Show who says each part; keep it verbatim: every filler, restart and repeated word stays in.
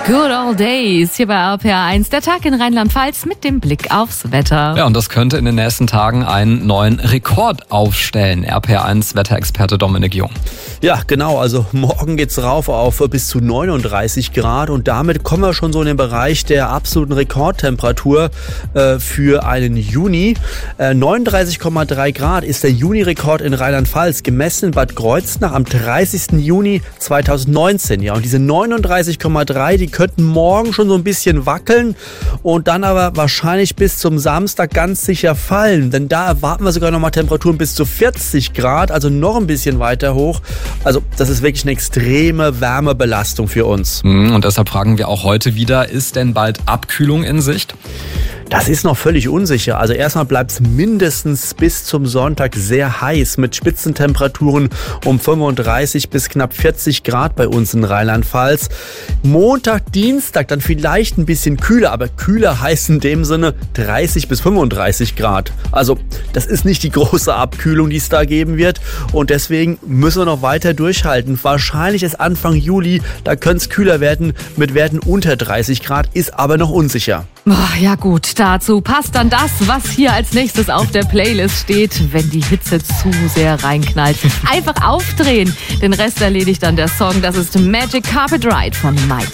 Speaker 1: Good Old Days hier bei R P R eins. Der Tag in Rheinland-Pfalz mit dem Blick aufs Wetter.
Speaker 2: Ja, und das könnte in den nächsten Tagen einen neuen Rekord aufstellen. R P R eins Wetterexperte Dominik Jung.
Speaker 3: Ja, genau. Also morgen geht's rauf auf bis zu neununddreißig Grad und damit kommen wir schon so in den Bereich der absoluten Rekordtemperatur äh, für einen Juni. Äh, neununddreißig Komma drei Grad ist der Juni-Rekord in Rheinland-Pfalz, gemessen in Bad Kreuznach am dreißigsten Juni zweitausendneunzehn. Ja, und diese neununddreißig Komma drei, die könnten morgen schon so ein bisschen wackeln und dann aber wahrscheinlich bis zum Samstag ganz sicher fallen. Denn da erwarten wir sogar nochmal Temperaturen bis zu vierzig Grad, also noch ein bisschen weiter hoch. Also das ist wirklich eine extreme Wärmebelastung für uns.
Speaker 2: Und deshalb fragen wir auch heute wieder, ist denn bald Abkühlung in Sicht?
Speaker 3: Das ist noch völlig unsicher. Also erstmal bleibt es mindestens bis zum Sonntag sehr heiß mit Spitzentemperaturen um fünfunddreißig bis knapp vierzig Grad bei uns in Rheinland-Pfalz. Montag, Dienstag dann vielleicht ein bisschen kühler, aber kühler heißt in dem Sinne dreißig bis fünfunddreißig Grad. Also das ist nicht die große Abkühlung, die es da geben wird und deswegen müssen wir noch weiter durchhalten. Wahrscheinlich ist Anfang Juli, da könnte es kühler werden mit Werten unter dreißig Grad, ist aber noch unsicher.
Speaker 1: Oh, ja gut, dazu passt dann das, was hier als nächstes auf der Playlist steht, wenn die Hitze zu sehr reinknallt. Einfach aufdrehen. Den Rest erledigt dann der Song. Das ist Magic Carpet Ride von Mike.